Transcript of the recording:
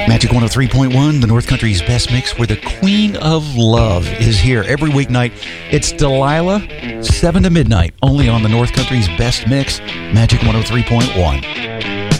Magic 103.1, the North Country's best mix, where the Queen of Love is here every weeknight. It's Delilah, 7 to midnight, only on the North Country's best mix, Magic 103.1.